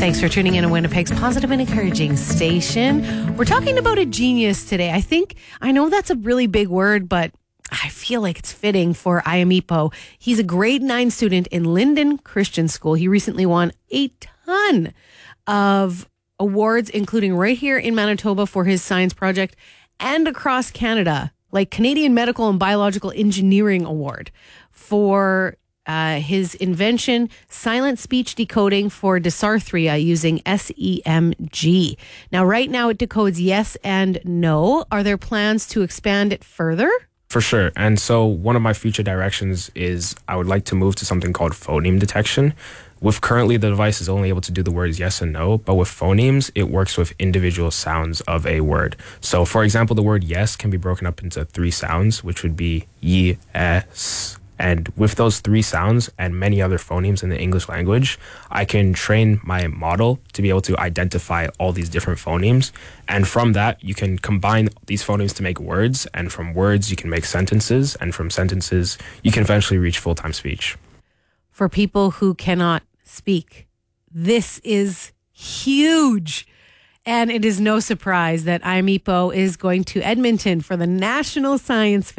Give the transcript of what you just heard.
Thanks for tuning in to Winnipeg's positive and encouraging station. We're talking about a genius today. I know that's a really big word, but I feel like it's fitting for Ayamipo. He's a grade 9 student in Linden Christian School. He recently won a ton of awards, including right here in Manitoba for his science project and across Canada, like Canadian Medical and Biological Engineering Award for his invention, silent speech decoding for dysarthria using SEMG. Now, right now it decodes yes and no. Are there plans to expand it further? For sure. And so one of my future directions is I would like to move to something called phoneme detection. With currently, the device is only able to do the words yes and no, but with phonemes, it works with individual sounds of a word. So, for example, the word yes can be broken up into 3 sounds, which would be yes. And with those 3 sounds and many other phonemes in the English language, I can train my model to be able to identify all these different phonemes. And from that, you can combine these phonemes to make words. And from words, you can make sentences. And from sentences, you can eventually reach full-time speech. For people who cannot speak, this is huge. And it is no surprise that Ayamipo is going to Edmonton for the National Science Fair.